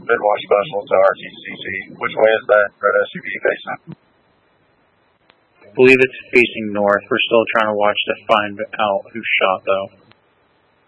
Midwest Special to RTCC. Which way is that red SUV facing? I believe it's facing north. We're still trying to watch to find out who shot, though.